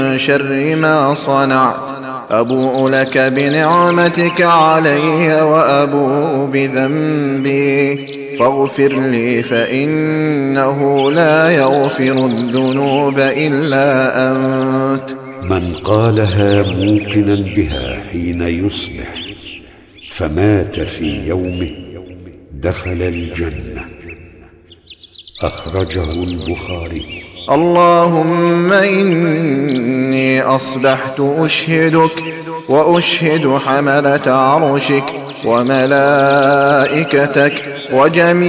شر ما صنعت، أبوء لك بنعمتك علي وأبوء بذنبي فاغفر لي فإنه لا يغفر الذنوب إلا أنت. من قالها موقنا بها حين يصبح فمات في يومه دخل الجنة. أخرجه البخاري. اللهم إني أصبحت أشهدك وأشهد حملة عرشك وملائكتك وجميع